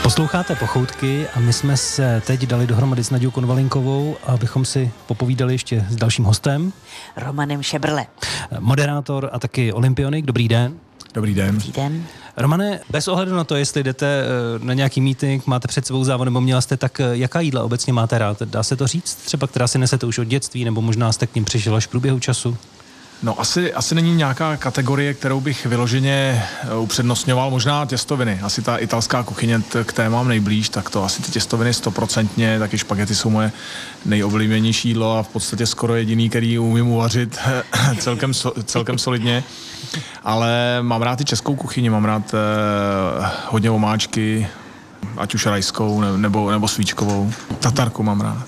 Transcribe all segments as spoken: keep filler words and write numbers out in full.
Posloucháte Pochoutky a my jsme se teď dali dohromady s Naďou Konvalinkovou, abychom si popovídali ještě s dalším hostem. Romanem Šebrle. Moderátor a taky olympionik. Dobrý den. Dobrý den. Dobrý den. Romane, bez ohledu na to, jestli jdete na nějaký meeting, máte před sebou závod nebo měla jste, tak jaká jídla obecně máte rád? Dá se to říct? Třeba která si nesete už od dětství, nebo možná jste k ním přišel až v průběhu času? No asi, asi není nějaká kategorie, kterou bych vyloženě upřednostňoval, možná těstoviny. Asi ta italská kuchyně, k té mám nejblíž, tak to asi ty těstoviny stoprocentně, taky špagety jsou moje nejoblíbenější jídlo a v podstatě skoro jediný, který umím uvařit celkem, celkem solidně. Ale mám rád i českou kuchyni, mám rád eh, hodně omáčky, ať už rajskou nebo, nebo svíčkovou. Tatarku mám rád.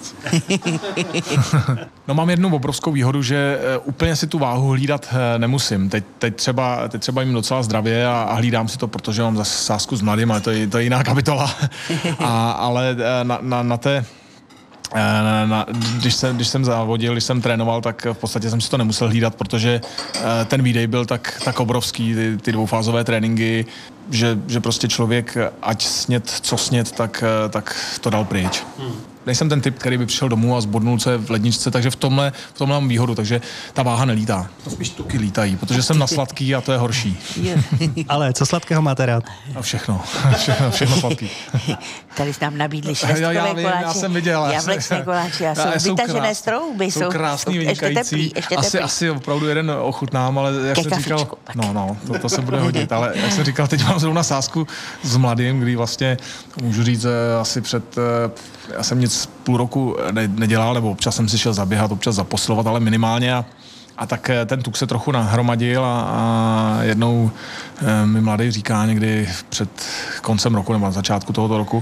No mám jednu obrovskou výhodu, že úplně si tu váhu hlídat nemusím. Teď, teď, třeba, teď třeba jim docela zdravě a, a hlídám si to, protože mám zase sázku s mladým, ale to je, to je jiná kapitola. A, ale na, na, na té Na, na, když, jsem, když jsem závodil, když jsem trénoval, tak v podstatě jsem si to nemusel hlídat, protože ten výdej byl tak, tak obrovský, ty, ty dvoufázové tréninky, že, že prostě člověk, ať snět, co snět, tak, tak to dal pryč. Hmm. Nejsem ten typ, který by přišel domů a zbodnul se v ledničce, takže v tomhle, v tomhle mám výhodu, takže ta váha nelítá. To spíš tuky lítají, protože jsem na sladký a to je horší. Ale co sladkého máte rád? No všechno, všechno, všechno sladký. Tady jsi nám nabídli švestkové já, já, koláče, já jsem viděl, jablečné koláče a jsou vytažené z trouby. Jsou, jsou krásný, ještě teplý, ještě teplý. Asi, asi opravdu jeden ochutnám, ale jak jsem říkal, no, no, to, to se bude hodit, ale jak jsem říkal, teď mám zrovna sázku s mladým, kdy vlastně, můžu říct, asi před, já jsem nic půl roku ne, nedělal, nebo občas jsem si šel zaběhat, občas zaposilovat, ale minimálně a, a tak ten tuk se trochu nahromadil a, a jednou e, mi mladý říká někdy před koncem roku nebo na začátku tohoto roku,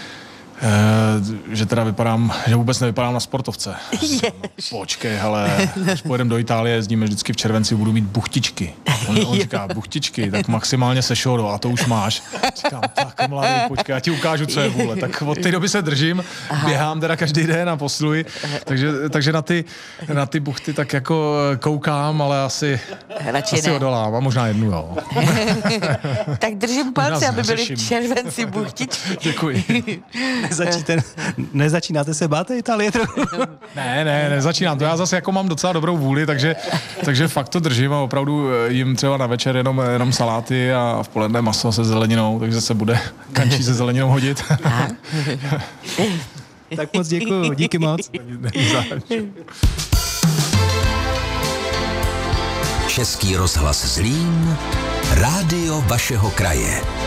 že teda vypadám, že vůbec nevypadám na sportovce. Počkej, hele, když pojedeme do Itálie, jezdíme vždycky v červenci, budu mít buchtičky. On, on říká, buchtičky, tak maximálně sešodo a to už máš. Říkám, tak mladý, počkej, já ti ukážu, co je vůle. Tak od té doby se držím, Aha. běhám teda každý den a posiluji, takže, takže na, ty, na ty buchty tak jako koukám, ale asi, asi odolám a možná jednu, jo. Tak držím palce, aby byly v červenci buchtičky. Děkuji. Nezačíte, nezačínáte se bát Itálie trochu? Ne, ne, nezačínám. To já zase jako mám docela dobrou vůli, takže, takže fakt to držím a opravdu jim třeba na večer jenom, jenom saláty a v poledne maso se zeleninou, takže se bude kančí se zeleninou hodit. Tak moc děkuju, díky moc. Český rozhlas Zlín, rádio vašeho kraje.